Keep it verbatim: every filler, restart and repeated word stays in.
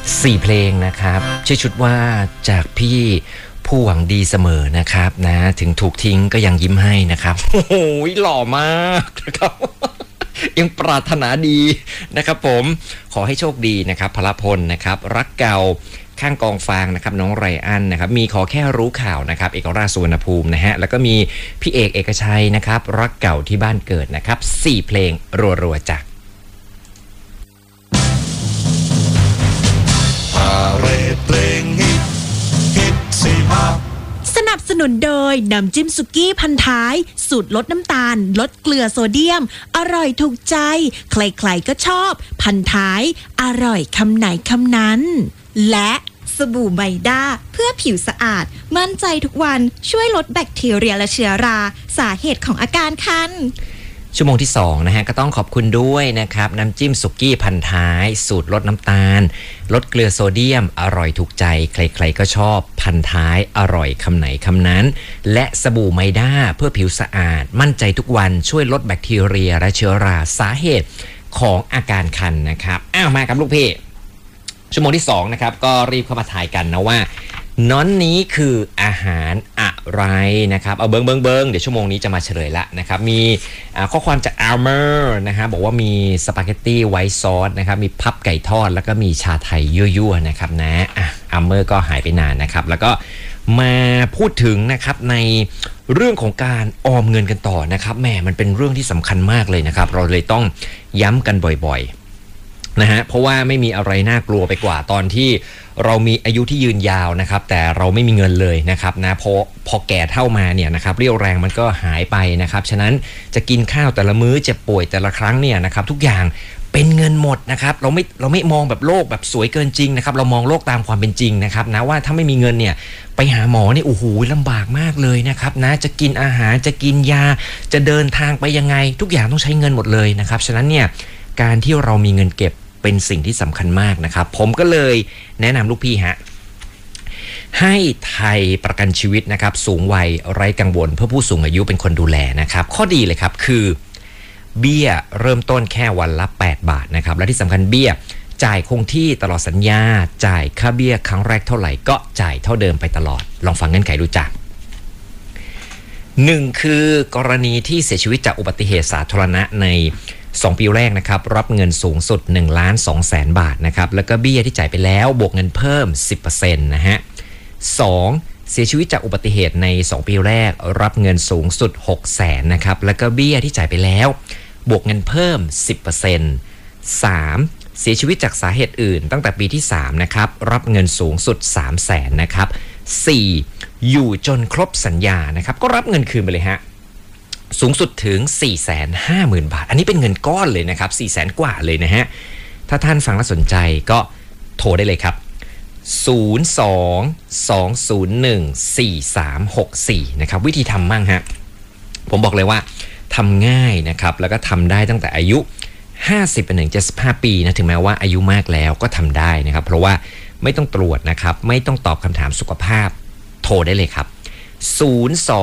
สี่เพลงนะครับชื่อชุดว่าจากพี่ผู้หวังดีเสมอนะครับนะถึงถูกทิ้งก็ยังยิ้มให้นะครับโอ้โหหล่อมากนะครับยังปรารถนาดีนะครับผมขอให้โชคดีนะครับพลพลนะครับรักเก่าข้างกองฟางนะครับน้องไรอันนะครับมีขอแค่รู้ข่าวนะครับเอกราชสุวรรณภูมินะฮะแล้วก็มีพี่เอกเอกชัยนะครับรักเก่าที่บ้านเกิดนะครับสี่เพลงรัวๆจากเพลงฮิตฮิตสี่ภาคสนับสนุนโดยน้ำจิ้มสุกี้พันท้ายสูตรลดน้ำตาลลดเกลือโซเดียมอร่อยถูกใจใครๆก็ชอบพันท้ายอร่อยคำไหนคำนั้นและสบู่ไมด้าเพื่อผิวสะอาดมั่นใจทุกวันช่วยลดแบคทีเรียและเชื้อราสาเหตุของอาการคันชั่วโมงที่สองนะฮะก็ต้องขอบคุณด้วยนะครับน้ำจิ้มสุกี้พันท้ายสูตรลดน้ำตาลลดเกลือโซเดียมอร่อยถูกใจใครๆก็ชอบพันท้ายอร่อยคำไหนคำนั้นและสบู่ไมด้าเพื่อผิวสะอาดมั่นใจทุกวันช่วยลดแบคทีเรียและเชื้อราสาเหตุของอาการคันนะครับอ้าวมากับลูกพี่ชั่วโมงที่สองนะครับก็รีบเข้ามาถ่ายกันนะว่าน้อนนี้คืออาหารอะไรนะครับเอาเบิงเบิงเบิงเดี๋ยวชั่วโมงนี้จะมาเฉลยละนะครับมีข้อความจากอัลเมอร์นะฮะบอกว่ามีสปาเกตตี้ไวท์ซอสนะครับมีพับไก่ทอดแล้วก็มีชาไทยยั่วๆนะครับนะอ่ะอัลเมอร์ก็หายไปนานนะครับแล้วก็มาพูดถึงนะครับในเรื่องของการออมเงินกันต่อนะครับแหมมันเป็นเรื่องที่สำคัญมากเลยนะครับเราเลยต้องย้ำกันบ่อยๆนะฮะเพราะว่าไม่มีอะไรน่ากลัวไปกว่าตอนที่เรามีอายุที่ยืนยาวนะครับแต่เราไม่มีเงินเลยนะครับนะพอพอแก่เท่ามาเนี่ยนะครับเรี่ยวแรงมันก็หายไปนะครับฉะนั้นจะกินข้าวแต่ละมื้อเจ็บป่วยแต่ละครั้งเนี่ยนะครับทุกอย่างเป็นเงินหมดนะครับเราไม่เราไม่มองแบบโลกแบบสวยเกินจริงนะครับเรามองโลกตามความเป็นจริงนะครับนะว่าถ้าไม่มีเงินเนี่ยไปหาหมอเนี่ยโอ้โหลำบากมากเลยนะครับนะจะกินอาหารจะกินยาจะเดินทางไปยังไงทุกอย่างต้องใช้เงินหมดเลยนะครับฉะนั้นเนี่ยการที่เรามีเงินเก็บเป็นสิ่งที่สำคัญมากนะครับผมก็เลยแนะนำลูกพี่ฮะให้ไทยประกันชีวิตนะครับสูงวัยไร้กังวลเพื่อผู้สูงอายุเป็นคนดูแลนะครับข้อดีเลยครับคือเบี้ยเริ่มต้นแค่วันละแปดบาทนะครับและที่สำคัญเบี้ยจ่ายคงที่ตลอดสัญญาจ่ายค่าเบี้ยครั้งแรกเท่าไหร่ก็จ่ายเท่าเดิมไปตลอดลองฟังเงื่อนไขดูจ้ะหนึ่งคือกรณีที่เสียชีวิตจากอุบัติเหตุสาธารณะในสองปีแรกนะครับรับเงินสูงสุด หนึ่งล้านสองแสน บาทนะครับแล้วก็เบี้ยที่จ่ายไปแล้วบวกเงินเพิ่ม สิบเปอร์เซ็นต์ นะฮะสองเสียชีวิตจากอุบัติเหตุในสองปีแรกรับเงินสูงสุด หกแสน นะครับแล้วก็เบี้ยที่จ่ายไปแล้วบวกเงินเพิ่ม สิบเปอร์เซ็นต์ สามเสียชีวิตจากสาเหตุอื่นตั้งแต่ปีที่สามนะครับรับเงินสูงสุด สามแสน นะครับสี่อยู่จนครบสัญญานะครับก็รับเงินคืนไปเลยฮะสูงสุดถึง สี่แสนห้าหมื่น บาทอันนี้เป็นเงินก้อนเลยนะครับ สี่แสน กว่าเลยนะฮะถ้าท่านฟังแล้วสนใจก็โทรได้เลยครับศูนย์ สอง สอง ศูนย์ หนึ่ง สี่ สาม หก สี่นะครับวิธีทำมั่งฮะผมบอกเลยว่าทำง่ายนะครับแล้วก็ทำได้ตั้งแต่อายุห้าสิบไปถึงเจ็ดสิบห้าปีนะถึงแม้ว่าอายุมากแล้วก็ทำได้นะครับเพราะว่าไม่ต้องตรวจนะครับไม่ต้องตอบคำถามสุขภาพโทรได้เลยครับศูนย์ สอง